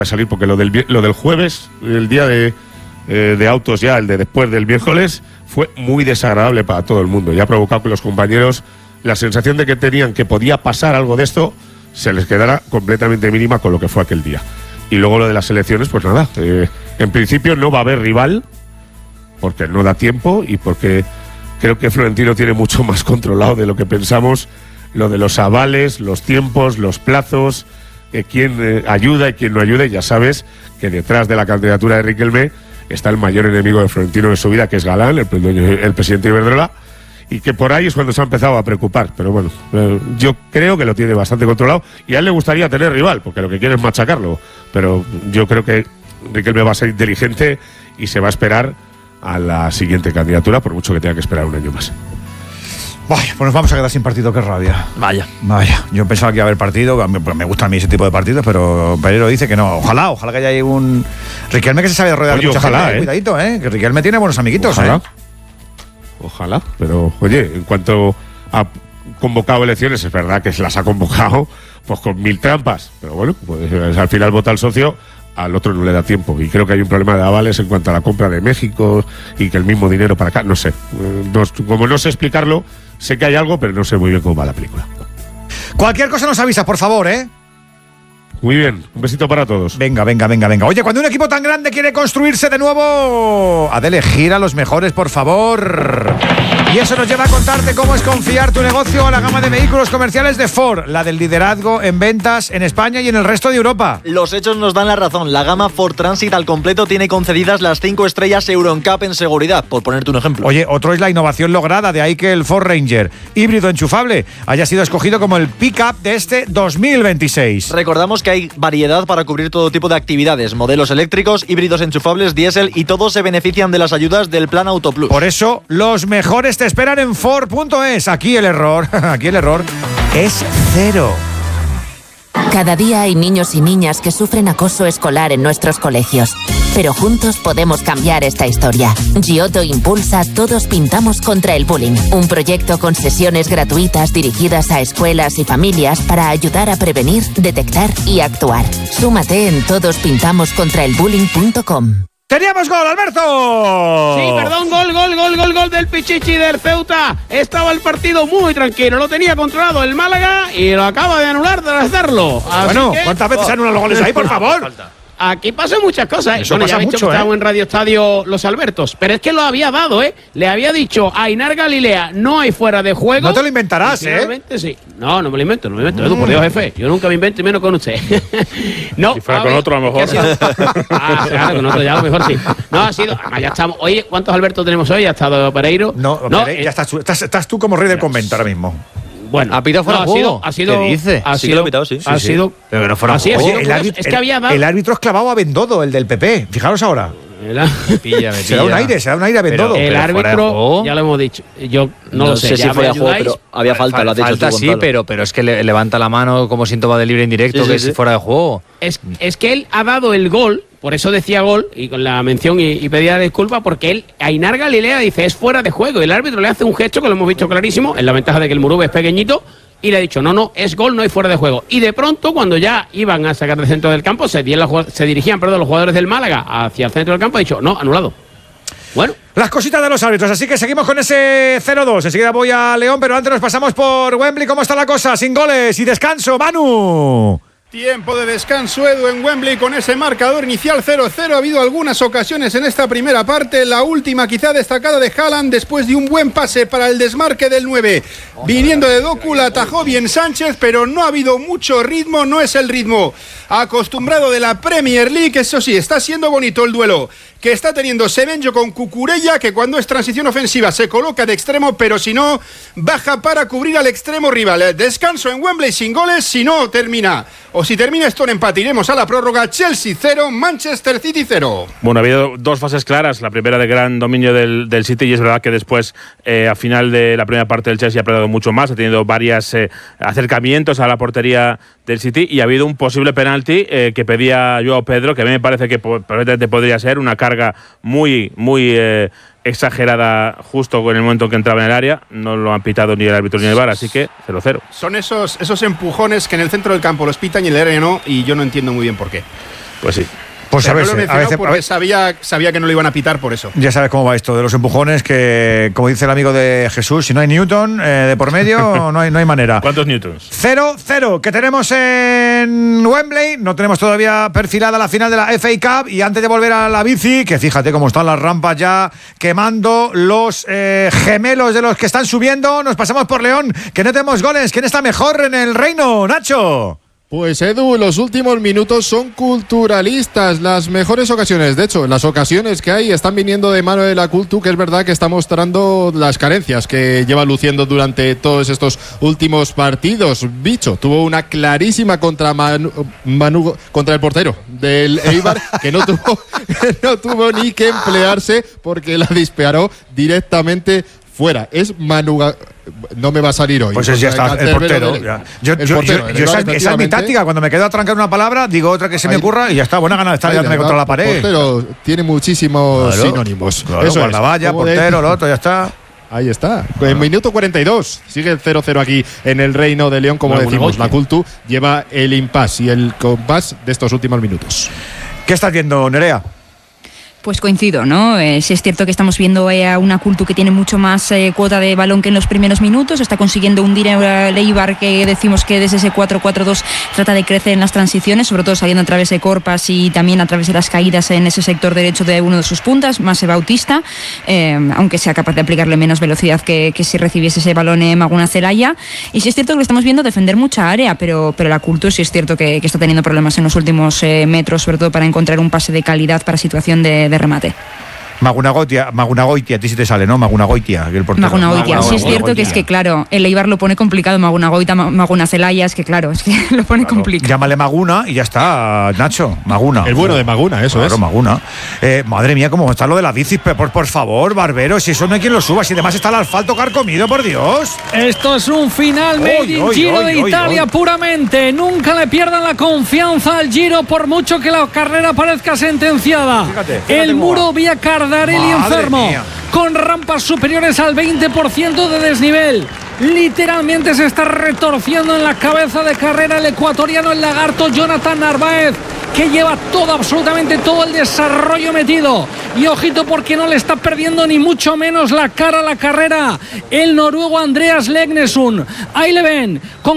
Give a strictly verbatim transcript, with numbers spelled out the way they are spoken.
salir porque lo del, lo del jueves, el día de, eh, de autos ya, el de después del miércoles, fue muy desagradable para todo el mundo y ha provocado que los compañeros, la sensación de que tenían que podía pasar algo de esto, se les quedara completamente mínima con lo que fue aquel día. Y luego lo de las elecciones, pues nada, eh, en principio no va a haber rival, porque no da tiempo y porque creo que Florentino tiene mucho más controlado de lo que pensamos, lo de los avales, los tiempos, los plazos, eh, quién eh, ayuda y quién no ayuda, y ya sabes que detrás de la candidatura de Riquelme está el mayor enemigo de Florentino de su vida, que es Galán, el, el presidente de Iberdrola, y que por ahí es cuando se ha empezado a preocupar. Pero bueno, eh, yo creo que lo tiene bastante controlado y a él le gustaría tener rival, porque lo que quiere es machacarlo. Pero yo creo que Riquelme va a ser inteligente y se va a esperar a la siguiente candidatura, por mucho que tenga que esperar un año más. Vaya, pues nos vamos a quedar sin partido, qué rabia. Vaya. Vaya, yo pensaba que iba a haber partido, me gustan a mí ese tipo de partidos, pero Pereiro dice que no. Ojalá, ojalá que haya ahí un... Riquelme que se sabe rodear de mucha ojalá, gente, ¿eh? Cuidadito, ¿eh? Que Riquelme tiene buenos amiguitos, Ojalá. ¿eh? Ojalá, pero oye, en cuanto a convocado elecciones, es verdad que se las ha convocado pues con mil trampas, pero bueno, pues al final vota el socio, al otro no le da tiempo, y creo que hay un problema de avales en cuanto a la compra de México y que el mismo dinero para acá, no sé, no, como no sé explicarlo, sé que hay algo, pero no sé muy bien cómo va la película. Cualquier cosa nos avisa, por favor, ¿eh? Muy bien, un besito para todos. Venga, venga, venga, venga. Oye, cuando un equipo tan grande quiere construirse de nuevo, ha de elegir a los mejores, por favor. Y eso nos lleva a contarte cómo es confiar tu negocio a la gama de vehículos comerciales de Ford, la del liderazgo en ventas en España y en el resto de Europa. Los hechos nos dan la razón. La gama Ford Transit al completo tiene concedidas las cinco estrellas Euro N C A P en seguridad, por ponerte un ejemplo. Oye, otro es la innovación lograda, de ahí que el Ford Ranger híbrido enchufable haya sido escogido como el pick-up de este dos mil veintiséis. Recordamos que hay variedad para cubrir todo tipo de actividades, modelos eléctricos, híbridos enchufables, diésel, y todos se benefician de las ayudas del Plan Auto Plus. Por eso, los mejores te esperan en Ford punto es. Aquí el error, aquí el error es cero. Cada día hay niños y niñas que sufren acoso escolar en nuestros colegios. Pero juntos podemos cambiar esta historia. Giotto impulsa Todos Pintamos contra el Bullying, un proyecto con sesiones gratuitas dirigidas a escuelas y familias para ayudar a prevenir, detectar y actuar. Súmate en todos pintamos contra el bullying punto com. ¡Teníamos gol, Alberto! Sí, perdón, gol, gol, gol, gol, gol del Pichichi del Ceuta. Estaba el partido muy tranquilo, lo tenía controlado el Málaga y lo acaba de anular tras hacerlo. Así bueno, que... ¿cuántas veces oh. anulan los goles ahí, por favor? Aquí pasan muchas cosas. Eso bueno, pasa ya habéis mucho, dicho que ¿eh? estamos en Radio Estadio Los Albertos, pero es que lo había dado, ¿eh? Le había dicho a Ainar Galilea, no hay fuera de juego. No te lo inventarás, ¿eh? Sí. No, no me lo invento, no me lo invento. Mm. Edu, por Dios, jefe. Yo nunca me invento y menos con usted. No. Si fuera con ver, otro, a lo mejor. Sido... ah, claro, con otro ya a lo mejor sí. No, ha sido... Ah, ya estamos. Oye, ¿cuántos Albertos tenemos hoy? ¿Ha estado Pereiro? No, no Pere... ya estás tú, estás, estás tú como rey del convento ahora mismo. Bueno, ha pitado fuera no, de juego. Ha sido, ha sido, ¿Qué dice? Ha sí sido, que lo ha pitado, sí. Ha sí, sido, sí. Pero que no fuera así, juego. Oye, el, árbitro, es que había dado... el árbitro es clavado a Bendodo, el del P P. Fijaros ahora. El, me pilla, me se da un aire, se da un aire a Bendodo. El árbitro, ya lo hemos dicho. Yo no, no lo sé, sé si fuera de juego, pero había falta, Fal, lo has dicho falta, tú, sí, pero, pero es que le, levanta la mano como síntoma de libre indirecto, sí, que sí, es fuera de juego. Es, es que él ha dado el gol, por eso decía gol, y con la mención y, y pedía disculpas, porque él, Ainar Galilea, dice es fuera de juego, y el árbitro le hace un gesto que lo hemos visto clarísimo, en la ventaja de que el Murube es pequeñito, y le ha dicho, no, no, es gol, no hay fuera de juego. Y de pronto, cuando ya iban a sacar del centro del campo, se, se dirigían perdón, los jugadores del Málaga hacia el centro del campo, ha dicho, no, anulado. Bueno. Las cositas de los árbitros, así que seguimos con ese cero dos. Enseguida voy a León, pero antes nos pasamos por Wembley. ¿Cómo está la cosa? Sin goles y descanso, Manu. Tiempo de descanso, Edu, en Wembley con ese marcador inicial cero cero. Ha habido algunas ocasiones en esta primera parte. La última quizá destacada de Haaland después de un buen pase para el desmarque del nueve. Viniendo de Doku, la atajó bien Sánchez, pero no ha habido mucho ritmo, no es el ritmo acostumbrado de la Premier League. Eso sí, está siendo bonito el duelo que está teniendo Semenyo con Cucurella, que cuando es transición ofensiva se coloca de extremo, pero si no, baja para cubrir al extremo rival. Descanso en Wembley sin goles, si no termina, o si termina esto en empate, iremos a la prórroga. Chelsea cero, Manchester City cero. Bueno, ha habido dos fases claras, la primera de gran dominio del, del City, y es verdad que después, eh, a final de la primera parte, del Chelsea ha perdido mucho más, ha tenido varios eh, acercamientos a la portería del City, y ha habido un posible penalti eh, que pedía Joao Pedro, que a mí me parece que perfectamente podría ser una carga muy, muy eh, exagerada justo en el momento en que entraba en el área. No lo han pitado ni el árbitro ni el V A R, así que cero cero. Son esos, esos empujones que en el centro del campo los pitan y en el área no, y yo no entiendo muy bien por qué. Pues sí. Pues a Pero veces, no lo a veces, porque a veces sabía, sabía que no lo iban a pitar por eso. ya sabes cómo va esto de los empujones, que como dice el amigo de Jesús, si no hay Newton eh, de por medio, no hay, no hay manera. ¿Cuántos newtons? cero cero, que tenemos en Wembley. No tenemos todavía perfilada la final de la F A Cup. Y antes de volver a la bici, que fíjate cómo están las rampas ya quemando los eh, gemelos de los que están subiendo, nos pasamos por León, que no tenemos goles. ¿Quién está mejor en el reino, Nacho? Pues Edu, los últimos minutos son culturalistas, las mejores ocasiones, de hecho, las ocasiones que hay están viniendo de mano de la Cultu, que es verdad que está mostrando las carencias que lleva luciendo durante todos estos últimos partidos. Bicho, tuvo una clarísima contra Manu, Manu, contra el portero del Eibar, que no tuvo, no tuvo ni que emplearse porque la disparó directamente fuera. Es Manu. No me va a salir hoy. Pues es, ya está, el portero. Ya. Yo, el yo, portero, yo, yo esa, esa es mi táctica. Cuando me quedo a trancar una palabra, digo otra que se me ocurra y ya está. Buena gana de estar dándome contra la pared. El portero tiene muchísimos claro, sinónimos. Claro, Eso guardavalla, es. portero, lo otro, ya está. Ahí está. En minuto cuarenta y dos. Sigue el cero cero aquí en el Reino de León, como no, decimos. La Cultu lleva el impasse y el compás de estos últimos minutos. ¿Qué estás viendo, Nerea? Pues coincido, ¿no? Eh, sí es cierto que estamos viendo eh, a una Cultu que tiene mucho más eh, cuota de balón que en los primeros minutos. Está consiguiendo hundir a Eibar, que decimos que desde ese cuatro cuatro dos trata de crecer en las transiciones, sobre todo saliendo a través de Corpas y también a través de las caídas en ese sector derecho de uno de sus puntas, más Bautista, eh, aunque sea capaz de aplicarle menos velocidad que, que si recibiese ese balón en Maguna Celaya. Y sí es cierto que lo estamos viendo defender mucha área, pero, pero la Cultu sí es cierto que, que está teniendo problemas en los últimos eh, metros, sobre todo para encontrar un pase de calidad para situación de de remate. Magunagoitia, Magunagoitia, a ti sí te sale, ¿no? Magunagoitia, el portero. Magunagoitia, sí es cierto que es que, claro, el Eibar lo pone complicado, Magunagoitia, Maguna Celaya, es que, claro, es que lo pone claro, complicado. Llámale Maguna y ya está, Nacho, Maguna. El bueno de Maguna, eso claro, es. Maguna. Eh, madre mía, cómo está lo de la bici, por, por favor, Barbero, si eso no hay quien lo suba, si además está el asfalto carcomido, por Dios. Esto es un final made Oy, in oy, Giro oy, de oy, Italia oy. puramente. Nunca le pierdan la confianza al Giro, por mucho que la carrera parezca sentenciada. Fíjate, fíjate el muro vía Cardarelli Madre enfermo, mía. con rampas superiores al veinte por ciento de desnivel. Literalmente se está retorciendo en la cabeza de carrera el ecuatoriano, el lagarto Jonathan Narváez, que lleva todo, absolutamente todo el desarrollo metido. Y ojito, porque no le está perdiendo ni mucho menos la cara a la carrera el noruego Andreas Legnesund. Ahí le ven con